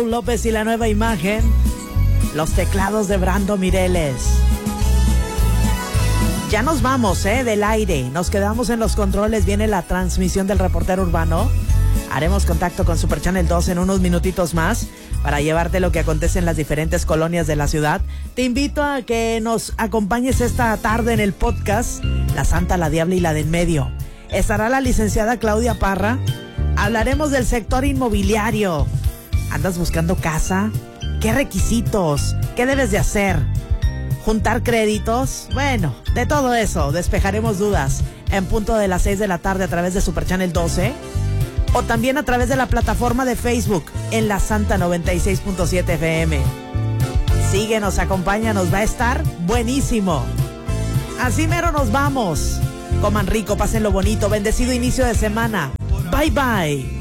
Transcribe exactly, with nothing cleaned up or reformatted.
López y la nueva imagen, los teclados de Brando Mireles. Ya nos vamos, ¿eh? Del aire. Nos quedamos en los controles. Viene la transmisión del reportero urbano. Haremos contacto con Super Channel dos en unos minutitos más para llevarte lo que acontece en las diferentes colonias de la ciudad. Te invito a que nos acompañes esta tarde en el podcast La Santa, la Diabla y la de en medio. Estará la licenciada Claudia Parra. Hablaremos del sector inmobiliario. ¿Andas buscando casa? ¿Qué requisitos? ¿Qué debes de hacer? ¿Juntar créditos? Bueno, de todo eso despejaremos dudas en punto de las seis de la tarde a través de Super Channel doce o también a través de la plataforma de Facebook en La Santa noventa y seis punto siete F M. Síguenos, acompáñanos, va a estar buenísimo. Así mero nos vamos. Coman rico, pasen lo bonito, bendecido inicio de semana. Bye bye.